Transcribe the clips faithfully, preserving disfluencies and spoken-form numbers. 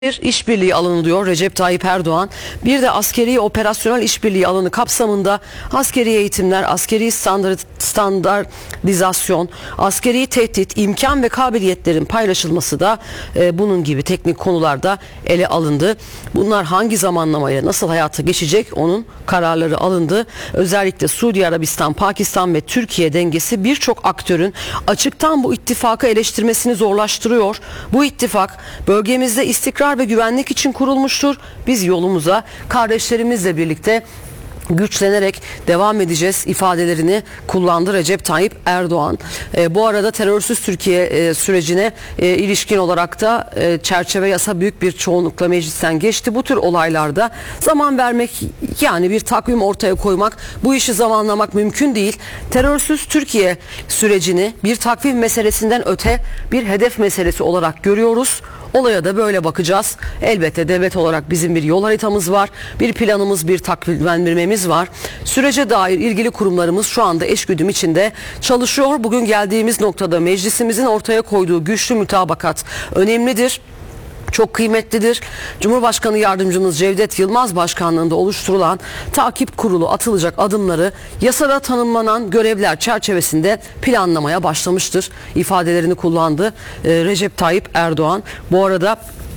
Bir işbirliği alanı diyor Recep Tayyip Erdoğan. Bir de askeri operasyonel işbirliği alanı kapsamında askeri eğitimler, askeri standart, standartizasyon, askeri tehdit, imkan ve kabiliyetlerin paylaşılması da e, bunun gibi teknik konularda ele alındı. Bunlar hangi zamanlamayla nasıl hayata geçecek onun kararları alındı. Özellikle Suudi Arabistan, Pakistan ve Türkiye dengesi birçok aktörün açıktan bu ittifakı eleştirmesini zorlaştırıyor. Bu ittifak bölgemizde istikrar ve güvenlik için kurulmuştur. Biz yolumuza kardeşlerimizle birlikte güçlenerek devam edeceğiz ifadelerini kullandı Recep Tayyip Erdoğan. E, bu arada terörsüz Türkiye e, sürecine e, ilişkin olarak da e, çerçeve yasa büyük bir çoğunlukla meclisten geçti. Bu tür olaylarda zaman vermek, yani bir takvim ortaya koymak, bu işi zamanlamak mümkün değil. Terörsüz Türkiye sürecini bir takvim meselesinden öte bir hedef meselesi olarak görüyoruz. Olaya da böyle bakacağız. Elbette devlet olarak bizim bir yol haritamız var. Bir planımız, bir takvimlendirmemiz var. Sürece dair ilgili kurumlarımız şu anda eşgüdüm içinde çalışıyor. Bugün geldiğimiz noktada meclisimizin ortaya koyduğu güçlü mütabakat önemlidir. Çok kıymetlidir. Cumhurbaşkanı Yardımcımız Cevdet Yılmaz başkanlığında oluşturulan takip kurulu atılacak adımları yasada tanımlanan görevler çerçevesinde planlamaya başlamıştır ifadelerini kullandı e, Recep Tayyip Erdoğan. Bu arada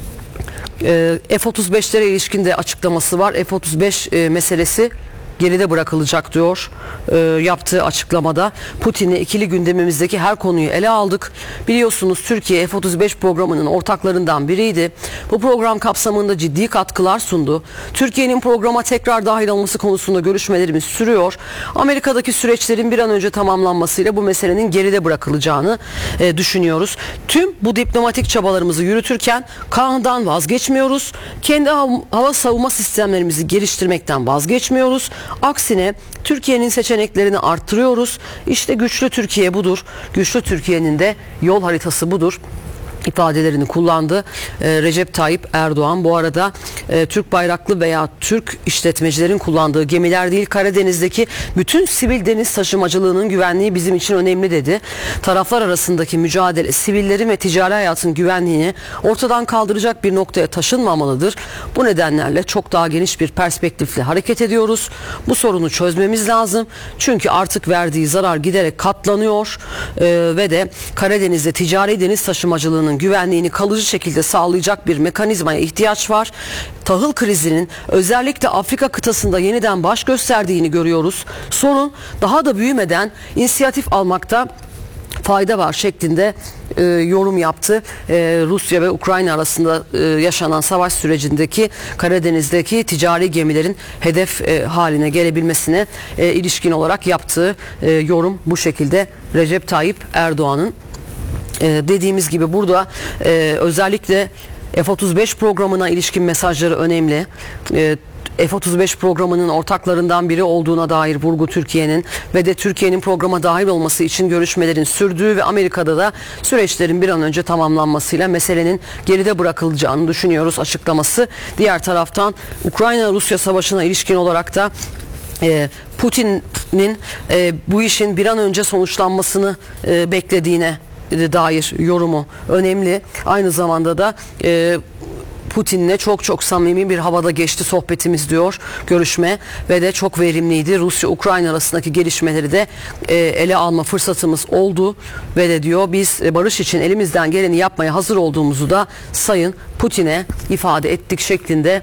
e, F otuz beşlere ilişkin de açıklaması var. F otuz beş e, meselesi geride bırakılacak diyor e, yaptığı açıklamada. Putin'le ikili gündemimizdeki her konuyu ele aldık. Biliyorsunuz Türkiye F otuz beş programının ortaklarından biriydi. Bu program kapsamında ciddi katkılar sundu. Türkiye'nin programa tekrar dahil olması konusunda görüşmelerimiz sürüyor. Amerika'daki süreçlerin bir an önce tamamlanmasıyla bu meselenin geride bırakılacağını e, düşünüyoruz. Tüm bu diplomatik çabalarımızı yürütürken Kaan'dan vazgeçmiyoruz. Kendi hav- hava savunma sistemlerimizi geliştirmekten vazgeçmiyoruz. Aksine Türkiye'nin seçeneklerini arttırıyoruz. İşte güçlü Türkiye budur. Güçlü Türkiye'nin de yol haritası budur ifadelerini kullandı ee, Recep Tayyip Erdoğan. Bu arada e, Türk bayraklı veya Türk işletmecilerin kullandığı gemiler değil, Karadeniz'deki bütün sivil deniz taşımacılığının güvenliği bizim için önemli dedi. Taraflar arasındaki mücadele sivilleri ve ticari hayatın güvenliğini ortadan kaldıracak bir noktaya taşınmamalıdır. Bu nedenlerle çok daha geniş bir perspektifle hareket ediyoruz. Bu sorunu çözmemiz lazım. Çünkü artık verdiği zarar giderek katlanıyor ee, ve de Karadeniz'de ticari deniz taşımacılığının güvenliğini kalıcı şekilde sağlayacak bir mekanizmaya ihtiyaç var. Tahıl krizinin özellikle Afrika kıtasında yeniden baş gösterdiğini görüyoruz. Sorun daha da büyümeden inisiyatif almakta fayda var şeklinde e, yorum yaptı. E, Rusya ve Ukrayna arasında e, yaşanan savaş sürecindeki Karadeniz'deki ticari gemilerin hedef e, haline gelebilmesine e, ilişkin olarak yaptığı e, yorum bu şekilde Recep Tayyip Erdoğan'ın. Ee, dediğimiz gibi burada e, özellikle F otuz beş programına ilişkin mesajları önemli. E, F otuz beş programının ortaklarından biri olduğuna dair vurgu Türkiye'nin ve de Türkiye'nin programa dahil olması için görüşmelerin sürdüğü ve Amerika'da da süreçlerin bir an önce tamamlanmasıyla meselenin geride bırakılacağını düşünüyoruz açıklaması. Diğer taraftan Ukrayna-Rusya savaşına ilişkin olarak da e, Putin'in e, bu işin bir an önce sonuçlanmasını e, beklediğine dair yorumu önemli. Aynı zamanda da e, Putin'le çok çok samimi bir havada geçti sohbetimiz diyor görüşme ve de çok verimliydi. Rusya-Ukrayna arasındaki gelişmeleri de e, ele alma fırsatımız oldu ve de diyor biz barış için elimizden geleni yapmaya hazır olduğumuzu da Sayın Putin'e ifade ettik şeklinde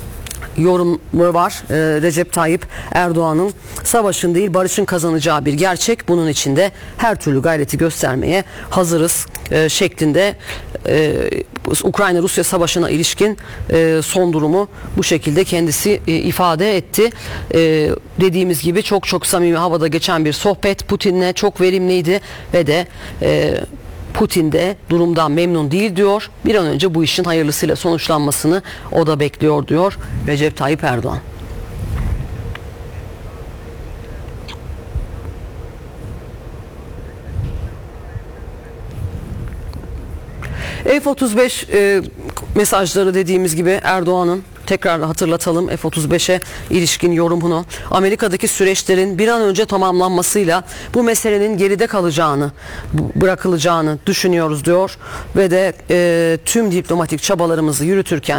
yorumu var ee, Recep Tayyip Erdoğan'ın. Savaşın değil barışın kazanacağı bir gerçek, bunun için de her türlü gayreti göstermeye hazırız e, şeklinde e, Ukrayna-Rusya savaşına ilişkin e, son durumu bu şekilde kendisi e, ifade etti. E, dediğimiz gibi çok çok samimi havada geçen bir sohbet Putin'le çok verimliydi ve de e, Putin de durumdan memnun değil diyor. Bir an önce bu işin hayırlısıyla sonuçlanmasını o da bekliyor diyor Recep Tayyip Erdoğan. F otuz beş e, mesajları dediğimiz gibi Erdoğan'ın, tekrar hatırlatalım, F otuz beşe ilişkin yorumunu, Amerika'daki süreçlerin bir an önce tamamlanmasıyla bu meselenin geride kalacağını, bırakılacağını düşünüyoruz diyor ve de e, tüm diplomatik çabalarımızı yürütürken